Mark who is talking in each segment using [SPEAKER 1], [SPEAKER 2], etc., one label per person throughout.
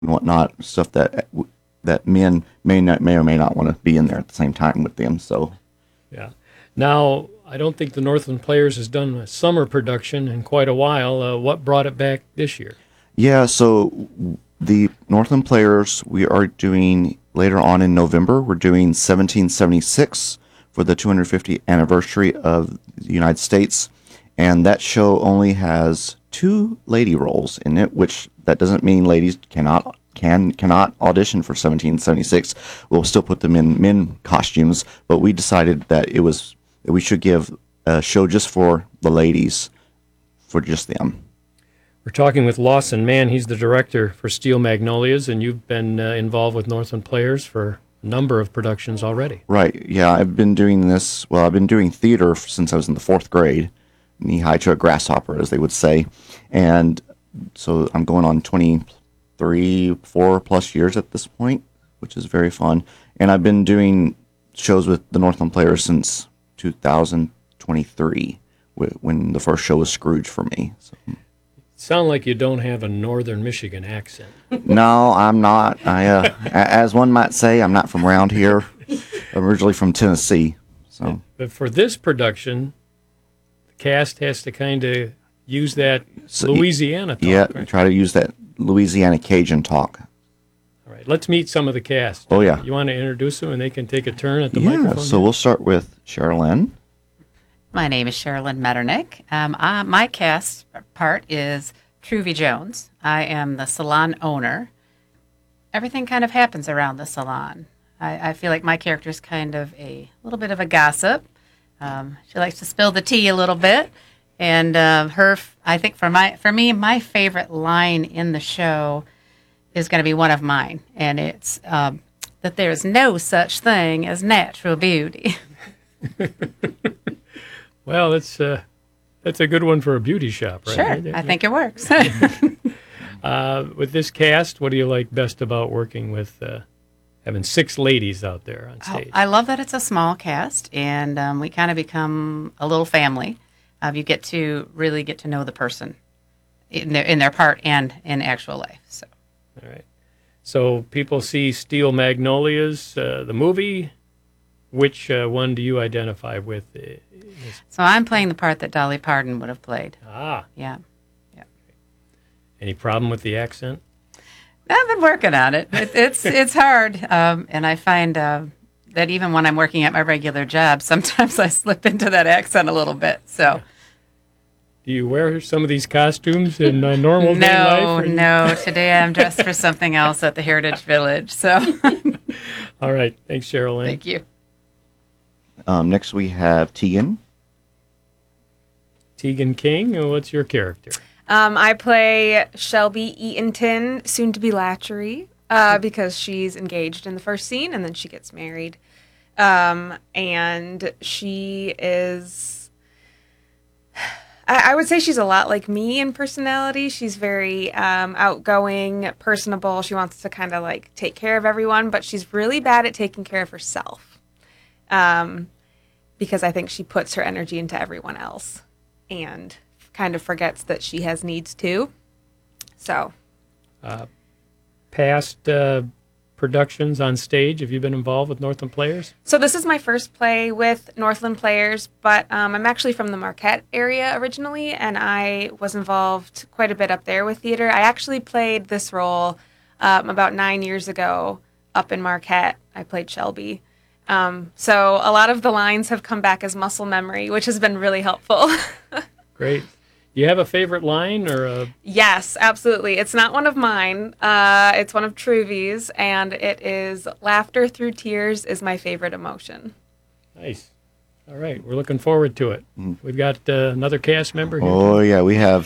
[SPEAKER 1] and whatnot, stuff that men may or may not want to be in there at the same time with them. So,
[SPEAKER 2] Yeah. Now, I don't think the Northland Players has done a summer production in quite a while. What brought it back this year?
[SPEAKER 1] yeah, so the Northland Players, we are doing later on in November, we're doing 1776 for the 250th anniversary of the United States. And that show only has 2 lady roles in it, which that doesn't mean ladies cannot audition for 1776. We'll still put them in men costumes, but we decided that we should give a show just for the ladies, for just them.
[SPEAKER 2] We're talking with Lawson Mann. He's the director for Steel Magnolias, and you've been involved with Northland Players for a number of productions already.
[SPEAKER 1] Right. Yeah, I've been doing this. Well, I've been doing theater since I was in the 4th grade, knee high to a grasshopper, as they would say, and so I'm going on 23, 4+ years at this point, which is very fun. And I've been doing shows with the Northland Players since 2023, when the first show was Scrooge for me. So.
[SPEAKER 2] Sound like you don't have a northern Michigan accent.
[SPEAKER 1] No, I'm not. As one might say, I'm not from around here. I'm originally from Tennessee. So,
[SPEAKER 2] but for this production, the cast has to kind of use that Louisiana talk.
[SPEAKER 1] Yeah,
[SPEAKER 2] right?
[SPEAKER 1] try to use that Louisiana Cajun talk.
[SPEAKER 2] All right, let's meet some of the cast.
[SPEAKER 1] Oh, yeah.
[SPEAKER 2] You want to introduce them, and they can take a turn at the
[SPEAKER 1] Yeah,
[SPEAKER 2] microphone?
[SPEAKER 1] so we'll start with Sherilyn.
[SPEAKER 3] My name is Sherilyn Metternich. My cast part is Truvy Jones. I am the salon owner. Everything kind of happens around the salon. I feel like my character is kind of a little bit of a gossip. She likes to spill the tea a little bit. And I think for me, my favorite line in the show is going to be one of mine. And it's that there's no such thing as natural beauty.
[SPEAKER 2] Well, that's a good one for a beauty shop, right?
[SPEAKER 3] Sure, I think it works.
[SPEAKER 2] With this cast, what do you like best about working with having 6 ladies out there on stage?
[SPEAKER 3] I love that it's a small cast, and we kind of become a little family. You get to really get to know the person in their part and in actual life. So,
[SPEAKER 2] all right. So people see Steel Magnolias, the movie. Which one do you identify with?
[SPEAKER 3] So I'm playing the part that Dolly Parton would have played.
[SPEAKER 2] Ah.
[SPEAKER 3] Yeah.
[SPEAKER 2] Any problem with the accent?
[SPEAKER 3] I've been working on it. It's hard, and I find that even when I'm working at my regular job, sometimes I slip into that accent a little bit. So.
[SPEAKER 2] Do you wear some of these costumes in normal day life?
[SPEAKER 3] No. Today I'm dressed for something else at the Heritage Village. So.
[SPEAKER 2] All right. Thanks, Sherilyn.
[SPEAKER 3] Thank you.
[SPEAKER 1] Next we have Tegan.
[SPEAKER 2] Tegan King, what's your character?
[SPEAKER 4] I play Shelby Eatonton, soon to be Latchery, because she's engaged in the first scene and then she gets married. And she is, I would say she's a lot like me in personality. She's very outgoing, personable. She wants to kind of like take care of everyone, but she's really bad at taking care of herself. Because I think she puts her energy into everyone else and kind of forgets that she has needs too. So.
[SPEAKER 2] Past productions on stage, have you been involved with Northland Players?
[SPEAKER 4] So this is my first play with Northland Players, but I'm actually from the Marquette area originally, and I was involved quite a bit up there with theater. I actually played this role about 9 years ago up in Marquette. I played Shelby. So a lot of the lines have come back as muscle memory, which has been really helpful.
[SPEAKER 2] Great. Do you have a favorite line or a...
[SPEAKER 4] Yes, absolutely. It's not one of mine. It's one of Truvy's, and it is laughter through tears is my favorite emotion.
[SPEAKER 2] Nice. All right. We're looking forward to it. We've got another cast member here.
[SPEAKER 1] Oh, yeah, we have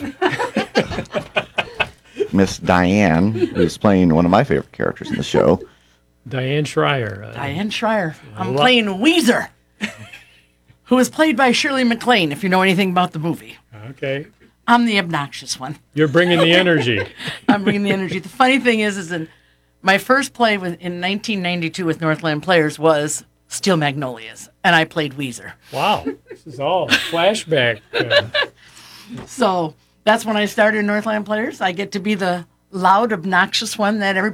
[SPEAKER 1] Miss Diane, who's playing one of my favorite characters in the show.
[SPEAKER 2] Diane Schreier.
[SPEAKER 5] Diane Schreier. I'm playing Weezer, who is played by Shirley MacLaine, if you know anything about the movie.
[SPEAKER 2] Okay.
[SPEAKER 5] I'm the obnoxious one.
[SPEAKER 2] You're bringing the energy.
[SPEAKER 5] I'm bringing the energy. The funny thing is in my first play in 1992 with Northland Players was Steel Magnolias, and I played Weezer.
[SPEAKER 2] Wow. This is all flashback.
[SPEAKER 5] So that's when I started Northland Players. I get to be the loud, obnoxious one that everybody